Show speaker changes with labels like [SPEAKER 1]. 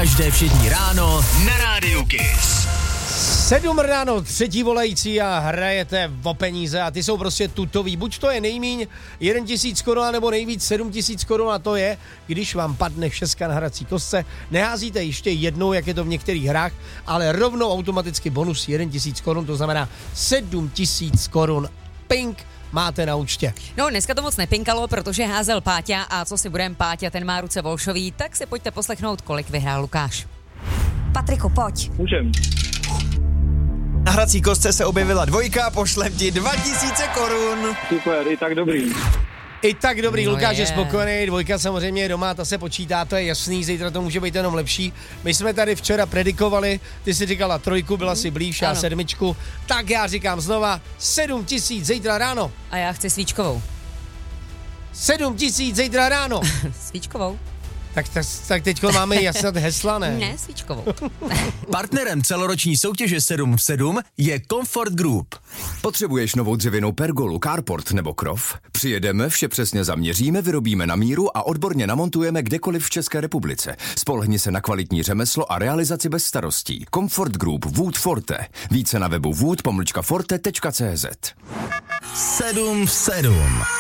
[SPEAKER 1] Každé všední ráno na Rádiu Kiss.
[SPEAKER 2] 7 ráno, třetí volající a hrajete o peníze a ty jsou prostě tutový. Buď to je nejmíň 1 000 korun, nebo nejvíc 7 000 korun a to je, když vám padne šestka na hrací kostce. Neházíte ještě jednou, jak je to v některých hrách, ale rovnou automaticky bonus 1 000 korun, to znamená 7 000 korun. Pink máte na účtě.
[SPEAKER 3] No, dneska to moc nepinkalo, protože házel Páťa a co si budem, Páťa, ten má ruce volšový, tak si pojďte poslechnout, kolik vyhrál Lukáš.
[SPEAKER 4] Patriku, pojď.
[SPEAKER 5] Můžem.
[SPEAKER 6] Na hrací kostce se objevila dvojka, pošlem ti 2000 korun.
[SPEAKER 5] Super, i tak dobrý.
[SPEAKER 2] I tak dobrý,
[SPEAKER 3] No
[SPEAKER 2] Lukáš je
[SPEAKER 3] je.
[SPEAKER 2] spokojený, dvojka samozřejmě je doma, ta se počítá, to je jasný, zítra to může být jenom lepší. My jsme tady včera predikovali, ty si říkala 3, byla si blíž, já
[SPEAKER 3] Ano.
[SPEAKER 2] 7, tak já říkám znova 7 000 zítra ráno.
[SPEAKER 3] A já chci svíčkovou.
[SPEAKER 2] 7 000 zítra ráno.
[SPEAKER 3] Svíčkovou?
[SPEAKER 2] Tak teďko máme jasnat hesla, ne?
[SPEAKER 3] Ne, svíčkovou.
[SPEAKER 1] Partnerem celoroční soutěže 7 v 7 je Comfort Group.
[SPEAKER 7] Potřebuješ novou dřevěnou pergolu, carport nebo krov? Přijedeme, vše přesně zaměříme, vyrobíme na míru a odborně namontujeme kdekoliv v České republice. Spolehni se na kvalitní řemeslo a realizaci bez starostí. Comfort Group Wood Forte. Více na webu wood-forte.cz.
[SPEAKER 1] 7 v 7.